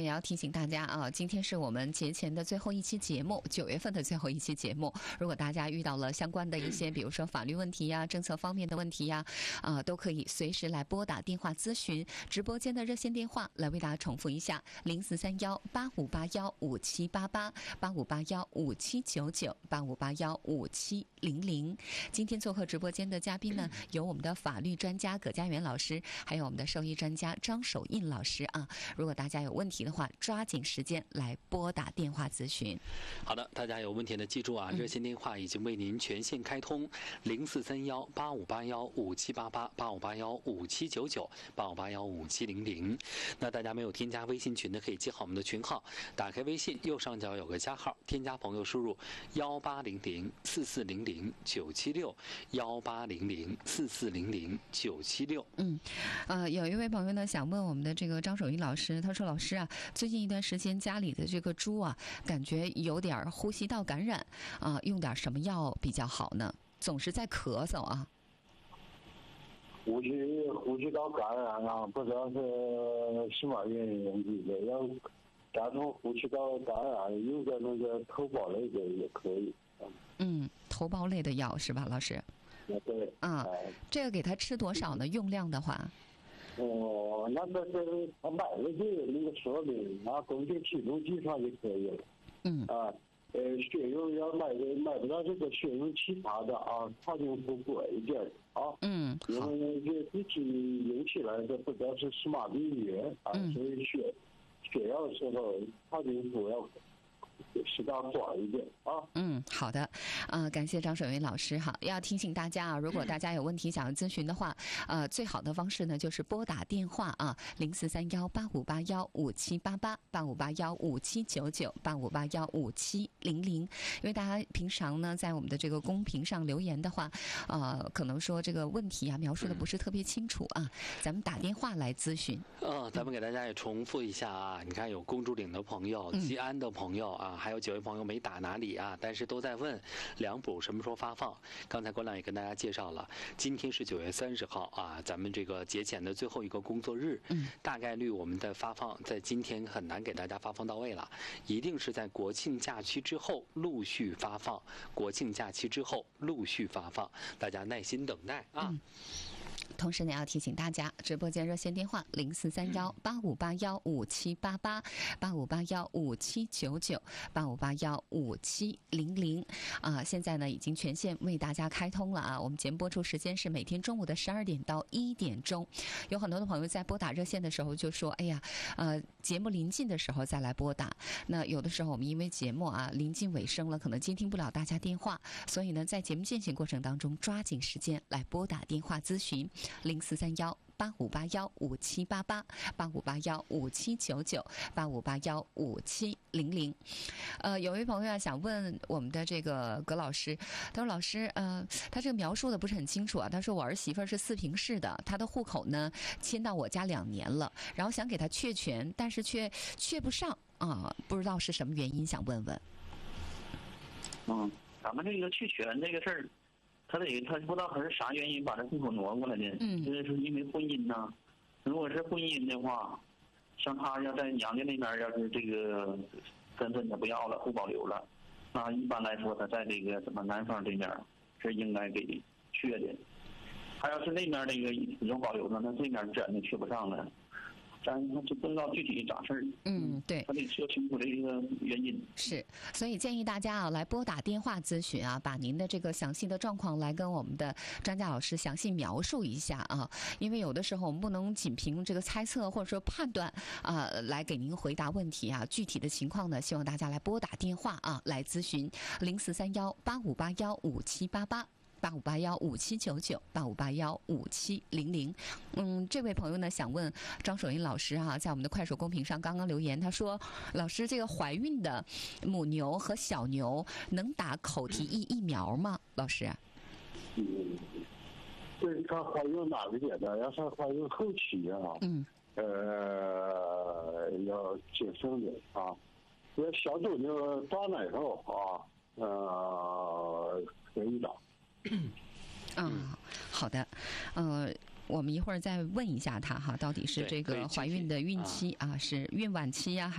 要提醒大家啊，今天是我们节前的最后一期节目，9月份的最后一期节目。如果大家遇到了相关的一些，比如说法律问题呀、政策方面的问题呀，都可以随时来拨打电话咨询。直播间的热线电话来为大家重复一下：0431-8581-5788，8581-5799，8581-5700。今天做客直播间的嘉宾呢，有我们的法律专家葛家元老师，还有我们的兽医专家张守印老师啊。如果大家有问题的话，抓紧时间来拨打电话咨询。 好的，大家有问题呢，记住啊，热线电话已经为您全线开通，0431-8581-5788，8581-5799，8581-5700。那大家没有添加微信群的，可以记好我们的群号，打开微信右上角有个加号，添加朋友输入1800-4400-976，1800-4400-976。 有一位朋友呢想问我们的这个张守印老师，他说：“老师啊，最近一段时间家里的这个猪啊，感觉有点呼吸道感染啊，用点什么药比较好呢？总是在咳嗽啊。” 呼吸道感染啊，不知道是什么原因引起的。要加重呼吸道感染，用的那个头孢类的也可以。 头孢类的药是吧，老师？ 对。 这个给他吃多少呢？用量的话？ 那个是他买了这个那个说明，拿公定体重计算就可以了。血用要买不到这个血用其他的啊，它就不贵一点啊。因为这自己用起来的不知道是什么病源啊，所以血药的时候它就不要适当短一点啊。 好的，感谢张守云老师哈。要提醒大家啊，如果大家有问题想要咨询的话，最好的方式呢就是拨打电话啊，0431-8581-5788，8581-5799，8581-5700。因为大家平常呢在我们的这个公屏上留言的话，可能说这个问题啊描述的不是特别清楚啊，咱们打电话来咨询。 咱们给大家也重复一下啊，你看有公主岭的朋友、吉安的朋友啊，还有几位朋友没打哪里啊，但是都在问两补什么时候发放。刚才郭亮也跟大家介绍了，今天是9月30号啊，咱们这个节前的最后一个工作日，大概率我们的发放在今天很难给大家发放到位了，一定是在国庆假期之后陆续发放，国庆假期之后陆续发放，大家耐心等待啊。 同时呢，要提醒大家，直播间热线电话0431-8581-5788，8581-5799，8581-5700现在呢已经全线为大家开通了啊。我们节目播出时间是每天中午的12点到1点钟。有很多的朋友在拨打热线的时候就说：“哎呀，节目临近的时候再来拨打。”那有的时候我们因为节目啊临近尾声了，可能接听不了大家电话，所以呢，在节目进行过程当中，抓紧时间来拨打电话咨询。0431-8581-5788，8581-5799，8581-5700。有位朋友想问我们的这个葛老师，他说：“老师，他这个描述的不是很清楚啊。他说我儿媳妇是4平市的，她的户口呢迁到我家2年了，然后想给她确权，但是却确不上啊，不知道是什么原因，想问问。” 咱们这个确权这个事儿。他不知道他是啥原因把这户口挪过来的，这是因为婚姻呐。如果是婚姻的话，像他要在娘家那边，要是这个身份他不要了，不保留了，那一般来说他在这个男方这边是应该给确的。他要是那边那个始终保留呢，那这边自然就确不上了。咱就不知道具体咋事儿。 对， 他得说清楚这个原因。 是，所以建议大家啊，来拨打电话咨询啊，把您的这个详细的状况来跟我们的专家老师详细描述一下啊。因为有的时候我们不能仅凭这个猜测或者说判断来给您回答问题啊。具体的情况呢，希望大家来拨打电话啊来咨询0431-8581-5788。8581-5799，8581-5700。这位朋友呢想问张守印老师啊，在我们的快手公屏上刚刚留言，他说：“老师，这个怀孕的母牛和小牛能打口蹄疫疫苗吗？”老师？ 对，看怀孕哪个阶段，要是怀孕后期啊，要谨慎点啊。这小猪牛断奶后啊，可以打。 好的，我们一会儿再问一下他哈，到底是这个怀孕的孕期啊，是孕晚期呀，